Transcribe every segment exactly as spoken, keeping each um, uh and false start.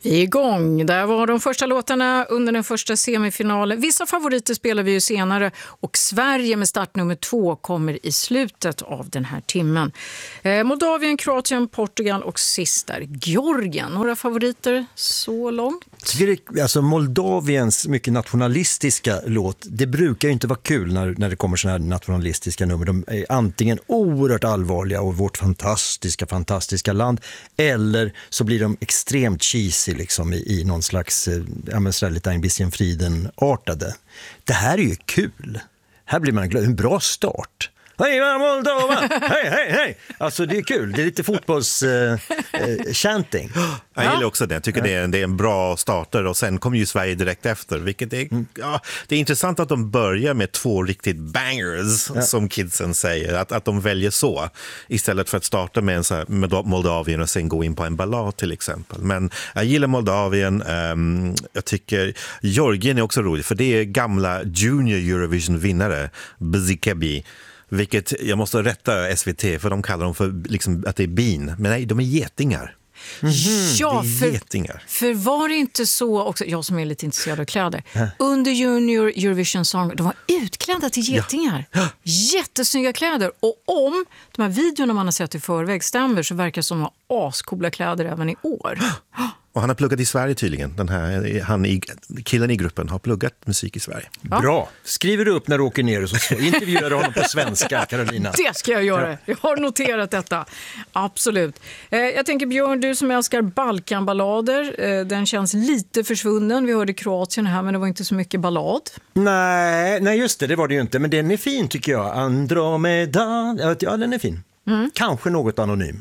Vi är igång. Där var de första låtarna under den första semifinalen. Vissa favoriter spelar vi ju senare och Sverige med startnummer två kommer i slutet av den här timmen. Eh, Moldavien, Kroatien, Portugal och sist där Georgien. Några favoriter så långt? Alltså Moldaviens mycket nationalistiska låt, det brukar ju inte vara kul när, när det kommer såna här nationalistiska nummer. De är antingen oerhört allvarliga och vårt fantastiska, fantastiska land, eller så blir de extremt cheesy liksom i, i någon slags, ja men sådär lite Ein Frieden-artade. Det här är ju kul. Här blir man glad. En bra start. Hej Moldova! Hej, hej, hej! Alltså det är kul. Det är lite fotbolls-chanting. Uh, uh, Jag gillar också det. Jag tycker ja. det, är, det är en bra starter och sen kommer ju Sverige direkt efter. Vilket är, mm. ja, det är intressant att de börjar med två riktigt bangers, ja. som kidsen säger. Att, att de väljer så istället för att starta med, en så här, med Moldavien och sen gå in på en ballad till exempel. Men jag gillar Moldavien. Um, jag tycker Georgien är också roligt för det är gamla Junior Eurovision-vinnare Bzikebi. Vilket jag måste rätta S V T för de kallar dem för liksom att det är bin. Men nej, de är getingar. Mm-hmm. Ja, för, getingar. för var det inte så också, jag som är lite intresserad av kläder, äh. under Junior Eurovision Song, de var utklädda till getingar. Ja. Jättesnygga kläder. Och om de här videorna man har sett i förväg stämmer så verkar det som att ha ascoola kläder även i år. Och han har pluggat i Sverige tydligen. Den här, han i, killen i gruppen har pluggat musik i Sverige. Ja. Bra. Skriver du upp när du åker ner och så, så intervjuar du honom på svenska, Carolina. Det ska jag göra. Jag har noterat detta. Absolut. Eh, jag tänker Björn, du som älskar Balkanballader. Eh, den känns lite försvunnen. Vi hörde Kroatien här, men det var inte så mycket ballad. Nej, nej just det, det var det ju inte. Men den är fin tycker jag. Andromeda. Ja, den är fin. Mm. Kanske något anonym.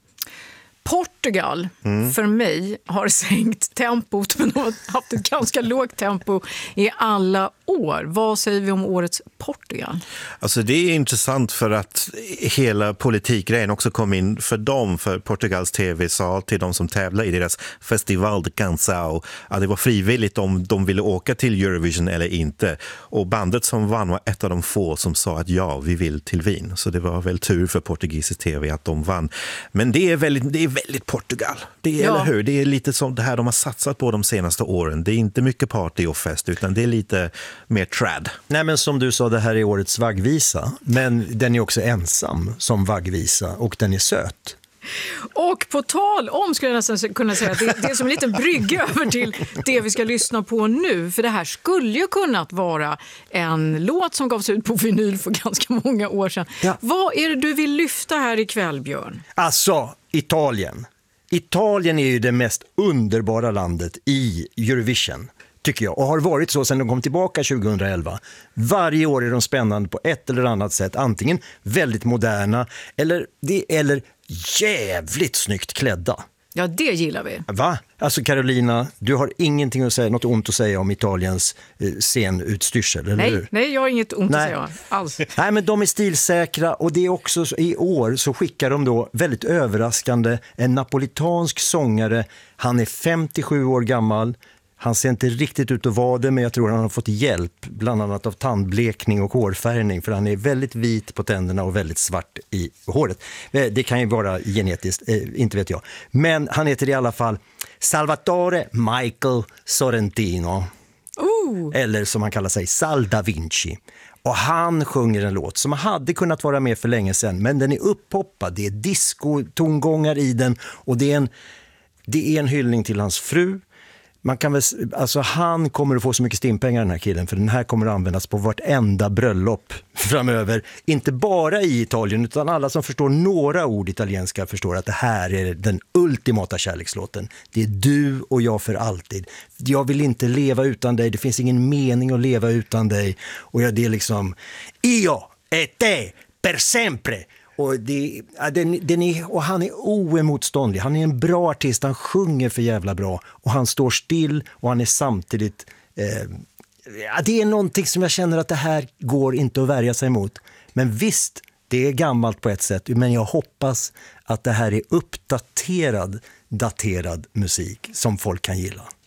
Portugal, mm. för mig, har sänkt tempot men har haft ett ganska lågt tempo i alla år. Vad säger vi om årets Portugal? Alltså det är intressant för att hela politikgrejen också kom in för dem, för Portugals tv sa till de som tävlar i deras Festival de Canção att det var frivilligt om de ville åka till Eurovision eller inte. Och bandet som vann var ett av de få som sa att ja, vi vill till Wien. Så det var väl tur för portugisisk tv att de vann. Men det är väldigt, det är väldigt Portugal. Det är, ja. eller hur? Det är lite som det här de har satsat på de senaste åren. Det är inte mycket party och fest utan det är lite mer trad. Nej men som du sa, det här är årets vaggvisa. Men den är också ensam som vaggvisa och den är söt. Och på tal om, skulle jag nästan kunna säga att det, det är som en liten brygga över till det vi ska lyssna på nu. För det här skulle ju kunnat vara en låt som gavs ut på vinyl för ganska många år sedan. Ja. Vad är det du vill lyfta här ikväll, Björn? Alltså, Italien. Italien är ju det mest underbara landet i Eurovision, tycker jag. Och har varit så sedan de kom tillbaka tjugohundraelva. Varje år är de spännande på ett eller annat sätt. Antingen väldigt moderna eller, eller jävligt snyggt klädda. Ja, det gillar vi. Va? Alltså Carolina, du har ingenting att säga, något ont att säga om Italiens eh, scenutstyrsel, eller nej, hur? Nej, jag har inget ont nej. att säga alls. Nej, men de är stilsäkra och det är också så, i år så skickar de då väldigt överraskande en napolitansk sångare. Han är femtiosju år gammal. Han ser inte riktigt ut att vara det, men jag tror han har fått hjälp bland annat av tandblekning och hårfärgning, för han är väldigt vit på tänderna och väldigt svart i håret. Det kan ju vara genetiskt, eh, inte vet jag. Men han heter i alla fall Salvatore Michael Sorrentino. Ooh. Eller som han kallar sig, Sal da Vinci. Och han sjunger en låt som hade kunnat vara med för länge sedan, men den är upphoppad. Det är disco-tongångar i den och det är en, det är en hyllning till hans fru. Man kan väl, alltså han kommer att få så mycket stimpengar, den här killen, för den här kommer att användas på vartenda bröllop framöver. Inte bara i Italien utan alla som förstår några ord italienska förstår att det här är den ultimata kärlekslåten. Det är du och jag för alltid. Jag vill inte leva utan dig, det finns ingen mening att leva utan dig. Och jag, det är liksom io e te per sempre. Och, det, den, den är, och han är oemotståndlig. Han är en bra artist, han sjunger för jävla bra. Och han står still och han är samtidigt... Eh, det är någonting som jag känner att det här går inte att värja sig emot. Men visst, det är gammalt på ett sätt. Men jag hoppas att det här är uppdaterad, daterad musik som folk kan gilla.